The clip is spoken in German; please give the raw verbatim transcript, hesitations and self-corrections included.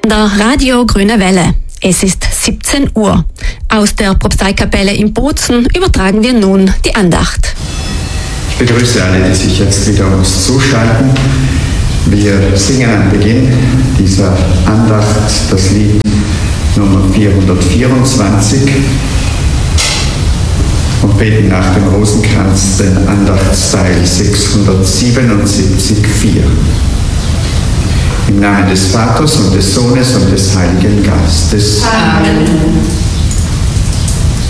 Der Radio Grüne Welle. Es ist siebzehn Uhr. Aus der Propsteikapelle in Bozen übertragen wir nun die Andacht. Ich begrüße alle, die sich jetzt wieder uns zuschalten. Wir singen am Beginn dieser Andacht das Lied Nummer vierhundertvierundzwanzig und beten nach dem Rosenkranz den Andachtsteil sechshundertsiebenundsiebzig vier. Im Namen des Vaters und des Sohnes und des Heiligen Geistes. Amen.